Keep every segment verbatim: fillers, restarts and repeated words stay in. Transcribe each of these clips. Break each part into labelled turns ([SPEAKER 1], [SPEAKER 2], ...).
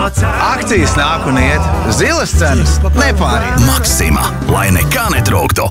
[SPEAKER 1] Akcijas nāk un iet, zilas cenas nepāriet.
[SPEAKER 2] Maxima, lai nekā netrūktu.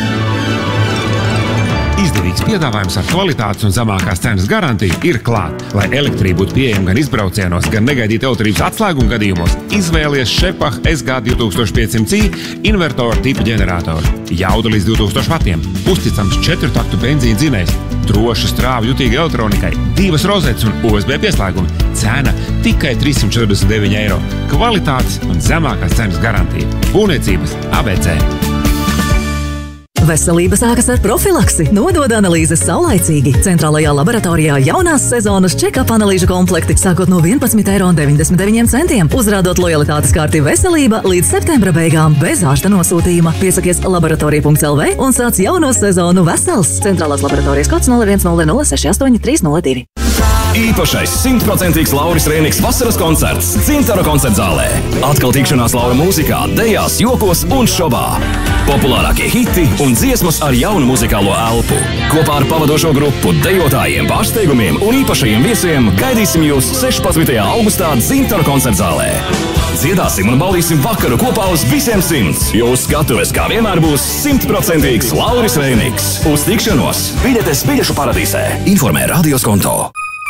[SPEAKER 3] Izdevīgs piedāvājums ar kvalitātes un zemākās cenas garantiju ir klāt. Lai elektrība būtu pieejama gan izbraucienos, gan negaidīt elektrības atslēguma gadījumos, izvēlies Šepah S G divtūkstoš piecsimt i invertoru tipa ģeneratoru. Jauda līdz divtūkstošiem vatiem, uzticams četru taktu benzīna dzinējs, droša strāvu jutīga elektronikai, divas rozetes un U S B pieslēgumi. Cena tikai trīssimt četrdesmit deviņi eiro. Kvalitātes un zemākās cenas garantija. Būvniecības A B C.
[SPEAKER 4] Veselība sākas ar profilaksi. Nodod analīzes saulaicīgi. Centrālajā laboratorijā jaunās sezonas check-up analīžu komplekti sākot no vienpadsmit eiro un deviņdesmit deviņiem centiem. Uzrādot lojalitātes karti veselība līdz septembra beigām bez ārsta nosūtījuma. Piesakies laboratorija punkts L V un sāc jauno sezonu vesels. Centrālās laboratorijas kods nulle viens nulle nulle seši astoņi trīs nulle divi.
[SPEAKER 2] Īpašais simtprocentīgs Lauris Rēniks vasaras koncerts Dzintara koncertzālē. Atkal tikšanās Laura mūzikā, dejās, jokos un šobā. Populārākie hiti un dziesmas ar jaunu muzikālo elpu. Kopā ar pavadošo grupu, dejotājiem, pārsteigumiem un īpašajiem viesiem gaidīsim jūs sešpadsmitajā augustā Dzintara koncertzālē. Dziedāsim un baudīsim vakaru kopā uz visiem simts. Jūsu skatuves kā vienmēr būs simtprocentīgs Lauris Rēniks. Uz tikšanos biļetes biļešu paradīzē. Informē Radios konto.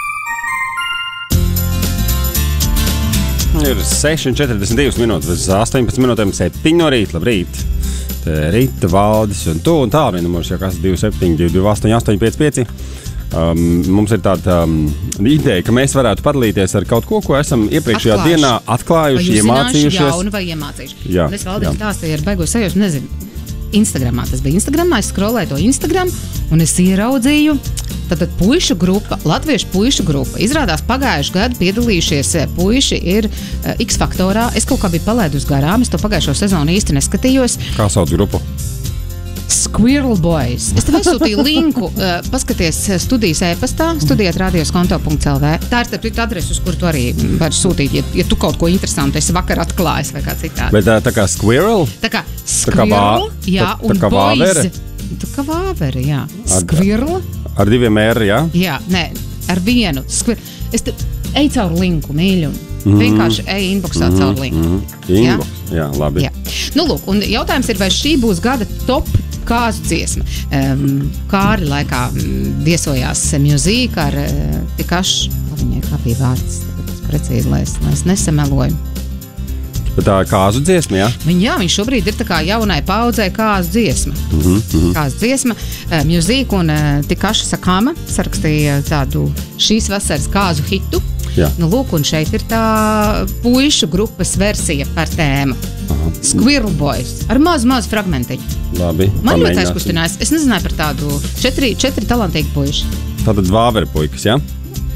[SPEAKER 5] Ir seši un četrdesmit divas minūtes, bez astoņpadsmit minūtēm septiņi no rīta. Labrīt! Te Rita, Valdis un tu un tālvien numurs jau kas divi septiņi divi divi astoņi astoņi pieci pieci. Um, mums ir tāda um, ideja, ka mēs varētu padalīties ar kaut ko, ko esam iepriekšējā Atklājuši. dienā atklājuši, iemācījušies.
[SPEAKER 6] Jaunu vai iemācījuši.
[SPEAKER 5] Jā,
[SPEAKER 6] un es Valdis stāstīju ar baigos sajūtu, nezinu, Instagramā. Tas bija Instagramā, es scrollēju to Instagram un es ieraudzīju. Tātad puišu grupa, latviešu puišu grupa. Izrādās pagājušu gadu piedalījušies puiši ir uh, X-faktorā. Es kaut kā biju palaidusi garām, es to pagājušo sezonu īsti neskatījos.
[SPEAKER 5] Kā sauc grupu?
[SPEAKER 6] Squirrel Boys. Es tev aizsūtīju linku, uh, paskaties studijas e-pastā, studijāt radios konto punkts L V. Tā ir tāda adrese, uz kuru tu arī vari sūtīt, ja, ja tu kaut ko interesantu esi vakar atklājis vai kā citādi.
[SPEAKER 5] Bet tā, tā kā squirrel?
[SPEAKER 6] Tā kā squirrel, jā,
[SPEAKER 5] tā,
[SPEAKER 6] un
[SPEAKER 5] tā kā
[SPEAKER 6] boys. Tā kā vāvere, jā. Squirrel.
[SPEAKER 5] Ar diviem ēri, jā?
[SPEAKER 6] Jā, nē, ar vienu. Skvir... Es te eju caur linku, mīļu. Mm-hmm. Vienkārši eju inboxā mm-hmm. caur linku.
[SPEAKER 5] Mm-hmm. Inbox, jā, jā labi. Jā.
[SPEAKER 6] Nu, lūk, un jautājums ir, vai šī būs gada top kāzu dziesma. Um, Kāri laikā viesojās Music ar uh, Tikašu. Viņai kā bija vārds, tāpēc precīzi, lai es, lai es nesameloju.
[SPEAKER 5] Bet tā kāzu dziesma, jā?
[SPEAKER 6] Viņa, jā, viņš šobrīd ir tā kā jaunai paudzē kāzu dziesma.
[SPEAKER 5] Mm -hmm.
[SPEAKER 6] Kāzu dziesma. Uh, Music un uh, Tikaša Sakama sarakstīja tādu šīs vasaras kāzu hitu.
[SPEAKER 5] Jā.
[SPEAKER 6] Nu, lūk, un šeit ir tā puišu grupas versija par tēmu. Aha. Squirrel Boys. Ar mazu, mazu fragmentiņu.
[SPEAKER 5] Labi.
[SPEAKER 6] Man ļoti aizkustinājās. Es nezināju par tādu četri, četri talantīgi puiši.
[SPEAKER 5] Tātad vāveri puikas, jā?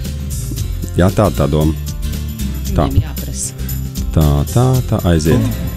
[SPEAKER 5] Jā, tā tā doma. Tā.
[SPEAKER 6] Viņiem jāprasa.
[SPEAKER 5] Tā, tā, tā aiziet.